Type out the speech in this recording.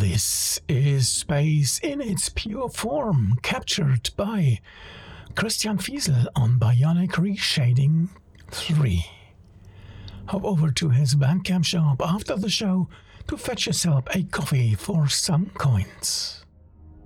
This is space in its pure form, captured by Christian Fiesel on Bionic Reshading 3. Hop over to his Bandcamp shop after the show to fetch yourself a coffee for some coins.